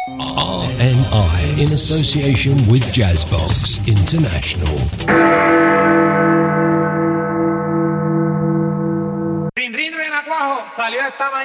RNI in association with Jazzbox International. Rin Rin Renacuajo salió esta mañana.